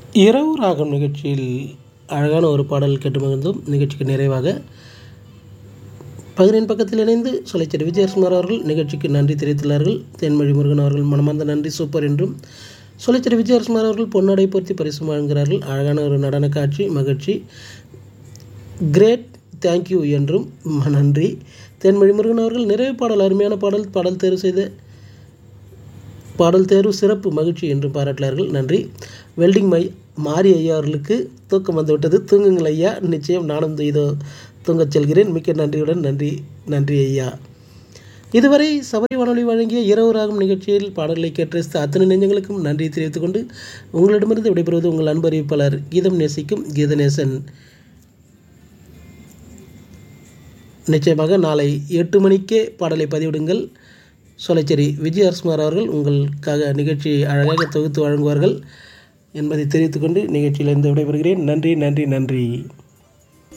இரவு ராகம் நிகழ்ச்சியில் அழகான ஒரு பாடல் கேட்டு மகிழ்ந்தோம். நிகழ்ச்சிக்கு நிறைவாக பகிரின் பக்கத்தில் இணைந்து சொலைச்சேரி விஜயகுமார் அவர்கள் நிகழ்ச்சிக்கு நன்றி தெரிவித்துள்ளார்கள். தேன்மொழி முருகன் அவர்கள் மனமார்ந்த நன்றி, சூப்பர் என்றும், சொலைச்சேரி விஜயகுமார் அவர்கள் பொன்னாடை பொருத்தி பரிசு வழங்குகிறார்கள். அழகான ஒரு நடன காட்சி, மகிழ்ச்சி, கிரேட், தேங்க்யூ என்றும் நன்றி. தேன்மொழி முருகன் அவர்கள் நிறைவு பாடல், அருமையான பாடல், பாடல் தேர்வு சிறப்பு, மகிழ்ச்சி என்று பாராட்டினார்கள். நன்றி. வெல்டிங் மாரி ஐயா அவர்களுக்கு தூக்கம் வந்துவிட்டது, தூங்குங்கள் ஐயா, நிச்சயம் நானும் இதோ தூங்கச் செல்கிறேன், மிக்க நன்றியுடன். நன்றி ஐயா. இதுவரை சபரி வானொலி வழங்கிய இரவு ராகம் நிகழ்ச்சியில் பாடல்களை கேட்டு அத்தனை நெஞ்சங்களுக்கும் நன்றி தெரிவித்துக் கொண்டு உங்களிடமிருந்து விடைபெறுவது உங்கள் அன்பு அறிவிப்பாளர் கீதம் நேசிக்கும் கீதநேசன். நிச்சயமாக நாளை 8 மணிக்கே பாடலை பதிவிடுங்கள். சொலைச்சேரி விஜயகுமார் அவர்கள் உங்களுக்காக நிகழ்ச்சியை அழகாக தொகுத்து வழங்குவார்கள் என்பதை தெரிவித்துக்கொண்டு நிகழ்ச்சியிலிருந்து விடைபெறுகிறேன். நன்றி.